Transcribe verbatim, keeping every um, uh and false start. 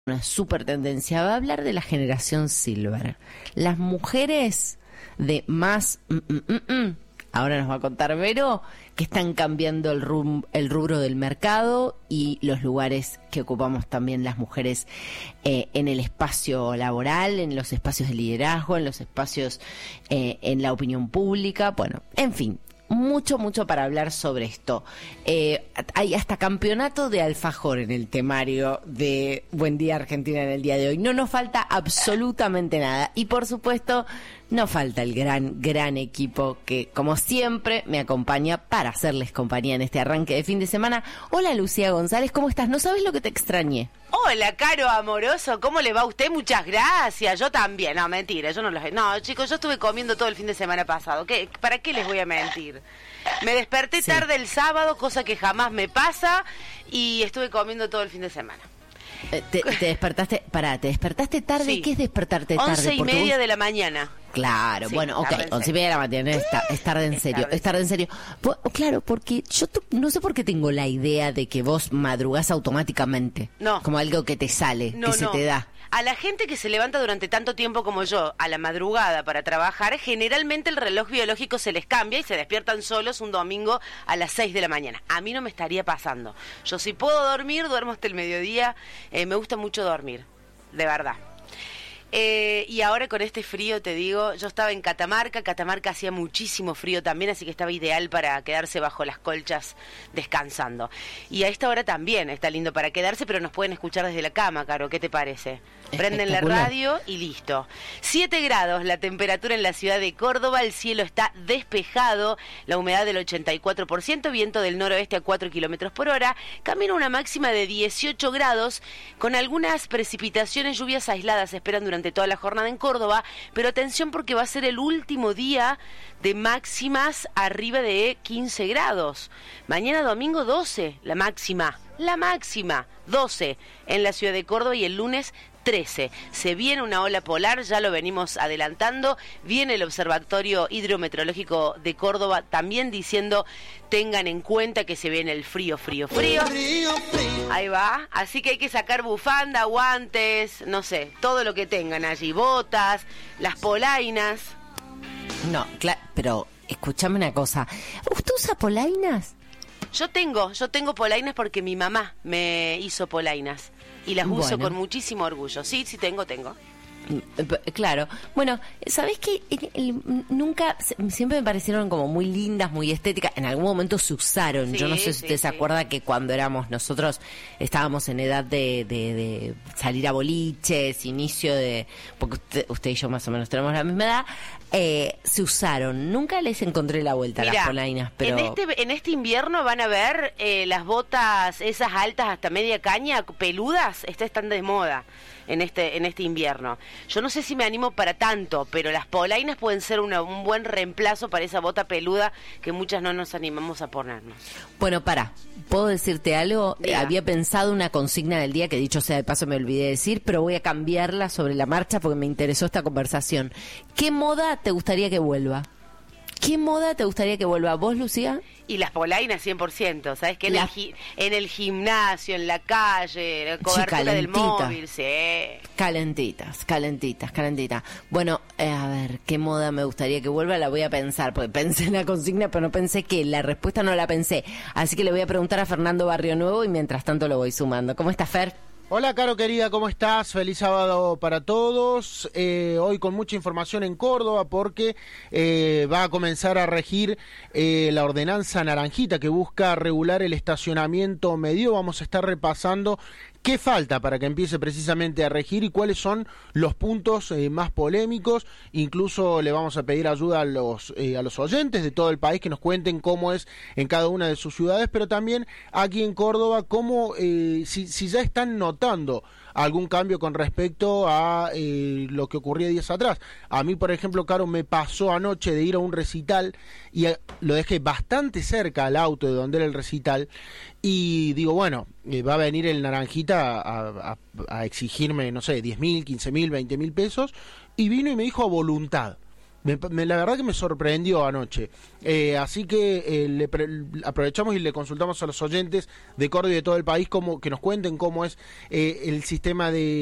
una super tendencia, va a hablar de la generación Silver. Las mujeres de más, mm, mm, mm, mm, ahora nos va a contar Vero, que están cambiando el, rum, el rubro del mercado y los lugares que ocupamos también las mujeres eh, en el espacio laboral, en los espacios de liderazgo, en los espacios eh, en la opinión pública, bueno, en fin. Mucho, mucho para hablar sobre esto. Eh, hay hasta campeonato de alfajor en el temario de Buen Día Argentina en el día de hoy. No nos falta absolutamente nada. Y por supuesto, no falta el gran, gran equipo que, como siempre, me acompaña para hacerles compañía en este arranque de fin de semana. Hola, Lucía González, ¿cómo estás? No sabes lo que te extrañé. Hola, Caro amoroso, ¿cómo le va a usted? Muchas gracias, yo también. No, mentira, yo no los... No, chicos, yo estuve comiendo todo el fin de semana pasado. ¿Qué? ¿Para qué les voy a mentir? Me desperté sí. tarde el sábado, cosa que jamás me pasa, y estuve comiendo todo el fin de semana. Eh, te, te despertaste, pará, ¿te despertaste tarde? Sí. ¿Qué es despertarte tarde? Once y Porque media vos... de la mañana. Claro, sí, bueno, ok, once y media de la mañana es, ta- es tarde en es serio, tarde. es tarde en serio. Pues, claro, porque yo t- no sé por qué tengo la idea de que vos madrugás automáticamente. No. Como algo que te sale, No, que se no. te da. A la gente que se levanta durante tanto tiempo como yo, a la madrugada para trabajar, generalmente el reloj biológico se les cambia y se despiertan solos un domingo a las seis de la mañana. A mí no me estaría pasando. Yo si puedo dormir, duermo hasta el mediodía. Eh, me gusta mucho dormir, de verdad. Eh, y ahora con este frío, te digo, yo estaba en Catamarca, Catamarca hacía muchísimo frío también, así que estaba ideal para quedarse bajo las colchas descansando. Y a esta hora también está lindo para quedarse, pero nos pueden escuchar desde la cama, Caro, ¿qué te parece? Prenden la radio y listo. siete grados la temperatura en la ciudad de Córdoba, el cielo está despejado, la humedad del ochenta y cuatro por ciento, viento del noroeste a cuatro kilómetros por hora, camina una máxima de dieciocho grados, con algunas precipitaciones, lluvias aisladas se esperan durante toda la jornada en Córdoba, pero atención porque va a ser el último día de máximas arriba de quince grados. Mañana domingo doce, la máxima, la máxima, doce en la ciudad de Córdoba y el lunes trece. Se viene una ola polar, ya lo venimos adelantando, viene el Observatorio Hidrometeorológico de Córdoba también diciendo tengan en cuenta que se viene el frío, frío, frío. frío, frío. Ahí va, así que hay que sacar bufanda, guantes, no sé, todo lo que tengan allí, botas, las polainas. No, claro, pero escúchame una cosa, ¿usted usa polainas? Yo tengo, yo tengo polainas porque mi mamá me hizo polainas. Y las uso bueno. con muchísimo orgullo. Sí, sí tengo, tengo. Claro. Bueno, ¿sabés qué? Nunca, siempre me parecieron como muy lindas, muy estéticas. En algún momento se usaron. Sí, Yo no sé si sí, usted sí. se acuerda que cuando éramos nosotros, estábamos en edad de, de, de salir a boliches, inicio de... Porque usted, usted y yo más o menos tenemos la misma edad. Eh, se usaron. Nunca les encontré la vuelta Mirá, a las polainas, pero... En este, en este invierno van a ver eh, las botas esas altas hasta media caña, peludas, estas están de moda en este en este invierno. Yo no sé si me animo para tanto, pero las polainas pueden ser una, un buen reemplazo para esa bota peluda que muchas no nos animamos a ponernos. Bueno, para, ¿puedo decirte algo? Eh, había pensado una consigna del día que dicho sea de paso me olvidé de decir, pero voy a cambiarla sobre la marcha porque me interesó esta conversación. ¿Qué moda te gustaría que vuelva? ¿Qué moda te gustaría que vuelva? ¿Vos, Lucía? Y las polainas cien por ciento, ¿sabes? Que en, la... el, gi- en el gimnasio, en la calle, la cobertura del móvil, sí. Calentitas, calentitas, calentitas. Bueno, eh, a ver, ¿qué moda me gustaría que vuelva? La voy a pensar, porque pensé en la consigna, pero no pensé que la respuesta no la pensé. Así que le voy a preguntar a Fernando Barrio Nuevo y mientras tanto lo voy sumando. ¿Cómo estás, Fer? Hola, Caro querida, ¿cómo estás? Feliz sábado para todos. Eh, hoy con mucha información en Córdoba porque eh, va a comenzar a regir eh, la ordenanza naranjita que busca regular el estacionamiento medio. Vamos a estar repasando qué falta para que empiece precisamente a regir y cuáles son los puntos eh, más polémicos. Incluso le vamos a pedir ayuda a los eh, a los oyentes de todo el país que nos cuenten cómo es en cada una de sus ciudades, pero también aquí en Córdoba, cómo eh, si, si ya están notando algún cambio con respecto a eh, lo que ocurría días atrás. A mí, por ejemplo, Caro, me pasó anoche de ir a un recital y eh, lo dejé bastante cerca al auto de donde era el recital y digo, bueno, eh, va a venir el naranjita a, a, a exigirme, no sé, diez mil, quince mil, veinte mil pesos y vino y me dijo a voluntad. Me, me, la verdad que me sorprendió anoche. Eh, así que eh, le pre, aprovechamos y le consultamos a los oyentes de Córdoba y de todo el país cómo, que nos cuenten cómo es eh, el sistema de